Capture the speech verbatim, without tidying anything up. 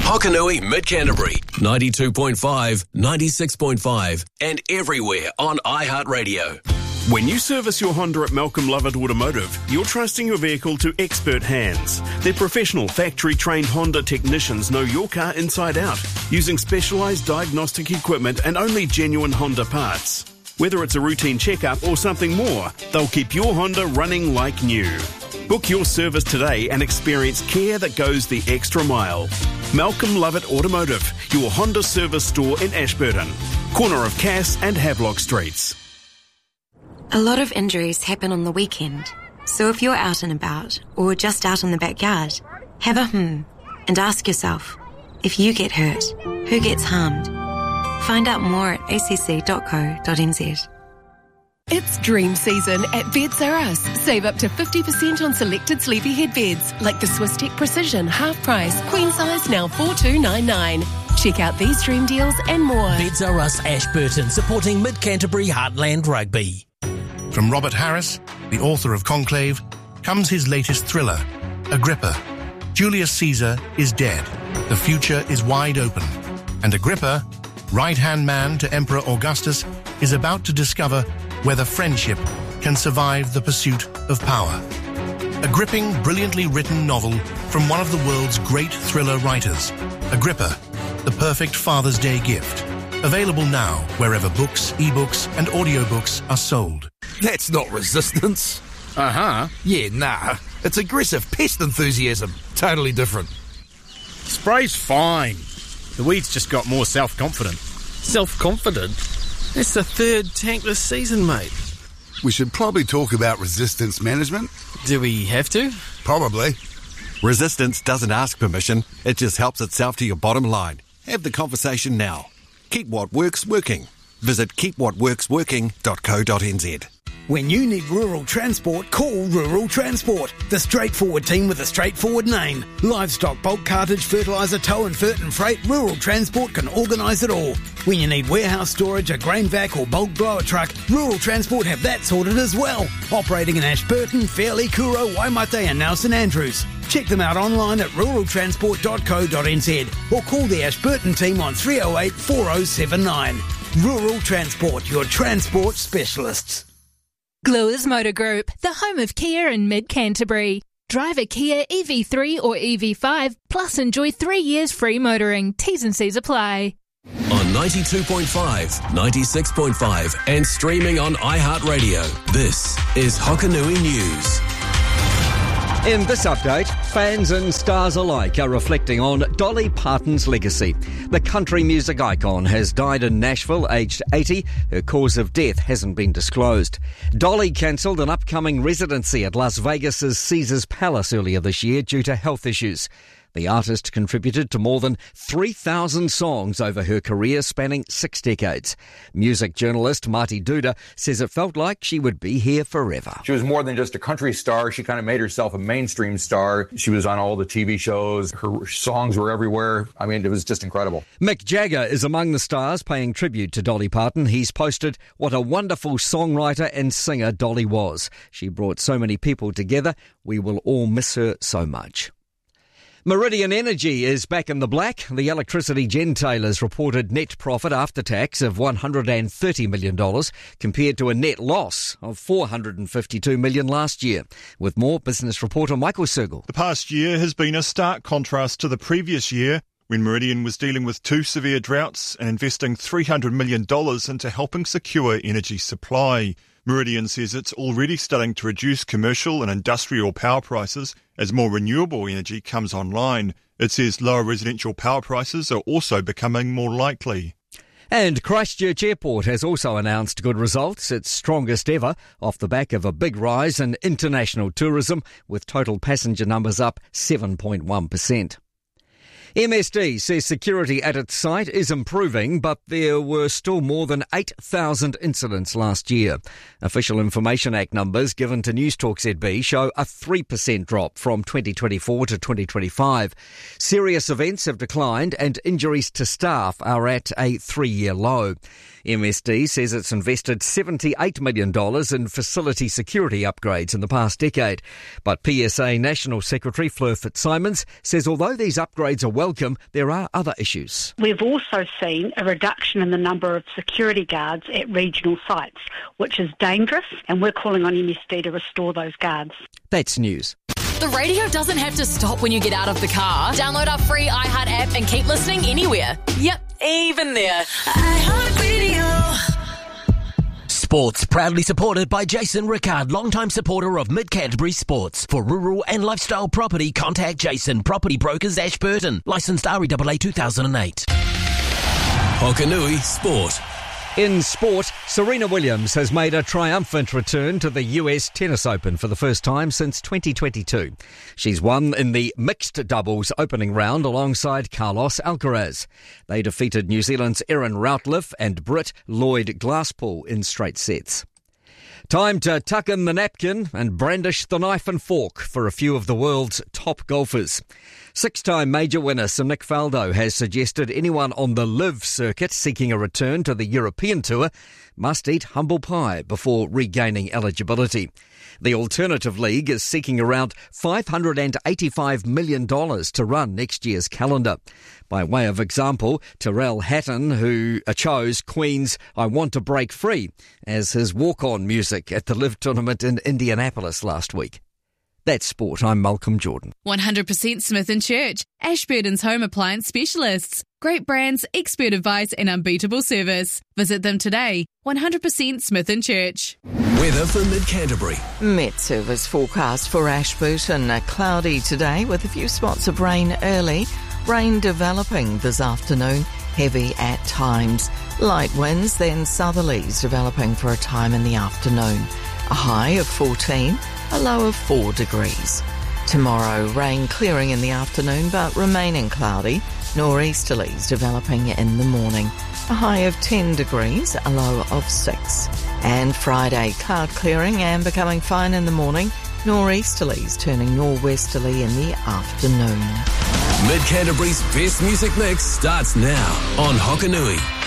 Hokanui, Mid-Canterbury, ninety-two point five, ninety-six point five, and everywhere on iHeartRadio. When you service your Honda at Malcolm Lovett Automotive, you're trusting your vehicle to expert hands. Their professional, factory-trained Honda technicians know your car inside out, using specialised diagnostic equipment and only genuine Honda parts. Whether it's a routine checkup or something more, they'll keep your Honda running like new. Book your service today and experience care that goes the extra mile. Malcolm Lovett Automotive, your Honda service store in Ashburton, corner of Cass and Havelock Streets. A lot of injuries happen on the weekend, so if you're out and about or just out in the backyard, have a hmm and ask yourself, if you get hurt, who gets harmed? Find out more at a c c dot co dot n z. It's dream season at Beds R Us. Save up to fifty percent on selected sleepyhead beds, like the Swisstech Precision half price, queen size now four two nine nine. Check out these dream deals and more. Beds R Us Ashburton, supporting Mid-Canterbury Heartland Rugby. From Robert Harris, the author of Conclave, comes his latest thriller, Agrippa. Julius Caesar is dead. The future is wide open. And Agrippa, right-hand man to Emperor Augustus, is about to discover whether friendship can survive the pursuit of power. A gripping, brilliantly written novel from one of the world's great thriller writers. Agrippa, the perfect Father's Day gift. Available now wherever books, ebooks, and audiobooks are sold. That's not resistance. Uh-huh. Yeah, nah. It's aggressive pest enthusiasm. Totally different. Spray's fine. The weed's just got more self-confident. Self-confident? That's the third tank this season, mate. We should probably talk about resistance management. Do we have to? Probably. Resistance doesn't ask permission. It just helps itself to your bottom line. Have the conversation now. Keep what works working. Visit keep what works working dot co dot n z. When you need rural transport, call Rural Transport, the straightforward team with a straightforward name. Livestock, bulk cartage, fertiliser, tow and fert and freight, Rural Transport can organise it all. When you need warehouse storage, a grain vac or bulk blower truck, Rural Transport have that sorted as well. Operating in Ashburton, Fairley, Kuro, Waimate and now St Andrews. Check them out online at rural transport dot co dot n z or call the Ashburton team on three oh eight, four oh seven nine. Rural Transport, your transport specialists. Gluers Motor Group, the home of Kia in Mid-Canterbury. Drive a Kia E V three or E V five, plus enjoy three years free motoring. T's and C's apply. On ninety-two point five, ninety-six point five, and streaming on iHeartRadio, this is Hokanui News. In this update, fans and stars alike are reflecting on Dolly Parton's legacy. The country music icon has died in Nashville, aged eighty. Her cause of death hasn't been disclosed. Dolly cancelled an upcoming residency at Las Vegas's Caesars Palace earlier this year due to health issues. The artist contributed to more than three thousand songs over her career spanning six decades. Music journalist Marty Duda says it felt like she would be here forever. She was more than just a country star. She kind of made herself a mainstream star. She was on all the T V shows. Her songs were everywhere. I mean, it was just incredible. Mick Jagger is among the stars paying tribute to Dolly Parton. He's posted what a wonderful songwriter and singer Dolly was. She brought so many people together. We will all miss her so much. Meridian Energy is back in the black. The electricity gentailers reported net profit after tax of one hundred thirty million dollars compared to a net loss of four hundred fifty-two million dollars last year. With more, business reporter Michael Sergel. The past year has been a stark contrast to the previous year, when Meridian was dealing with two severe droughts and investing three hundred million dollars into helping secure energy supply. Meridian says it's already starting to reduce commercial and industrial power prices as more renewable energy comes online. It says lower residential power prices are also becoming more likely. And Christchurch Airport has also announced good results, its strongest ever, off the back of a big rise in international tourism, with total passenger numbers up seven point one percent. M S D says security at its site is improving, but there were still more than eight thousand incidents last year. Official Information Act numbers given to Newstalk Z B show a three percent drop from twenty twenty-four to twenty twenty-five. Serious events have declined and injuries to staff are at a three-year low. M S D says it's invested seventy-eight million dollars in facility security upgrades in the past decade. But P S A National Secretary Fleur Fitzsimons says although these upgrades are welcome, there are other issues. We've also seen a reduction in the number of security guards at regional sites, which is dangerous, and we're calling on M S D to restore those guards. That's news. The radio doesn't have to stop when you get out of the car. Download our free iHeart app and keep listening anywhere. Yep, even there. iHeartRadio. Sports proudly supported by Jason Rickard, longtime supporter of Mid-Canterbury Sports. For rural and lifestyle property, contact Jason, Property Brokers Ashburton. Licensed R E A A two thousand eight. Hokanui Sport. In sport, Serena Williams has made a triumphant return to the U S Tennis Open for the first time since twenty twenty-two. She's won in the mixed doubles opening round alongside Carlos Alcaraz. They defeated New Zealand's Erin Routliffe and Brit Lloyd Glasspool in straight sets. Time to tuck in the napkin and brandish the knife and fork for a few of the world's top golfers. Six-time major winner Sir Nick Faldo has suggested anyone on the LIV circuit seeking a return to the European Tour must eat humble pie before regaining eligibility. The Alternative League is seeking around five hundred eighty-five million dollars to run next year's calendar. By way of example, Tyrrell Hatton, who chose Queen's I Want to Break Free as his walk-on music at the LIV tournament in Indianapolis last week. That's sport. I'm Malcolm Jordan. one hundred percent Smith and Church, Ashburton's home appliance specialists. Great brands, expert advice and unbeatable service. Visit them today. one hundred percent Smith and Church. Weather for Mid-Canterbury. Met Service forecast for Ashburton. Uh, cloudy today with a few spots of rain early. Rain developing this afternoon. Heavy at times. Light winds, then southerlies developing for a time in the afternoon. A high of fourteen. A low of four degrees. Tomorrow, rain clearing in the afternoon but remaining cloudy. Nor'easterlies developing in the morning. A high of ten degrees, a low of six. And Friday, cloud clearing and becoming fine in the morning. Nor'easterlies turning nor'westerly in the afternoon. Mid-Canterbury's best music mix starts now on Hokanui.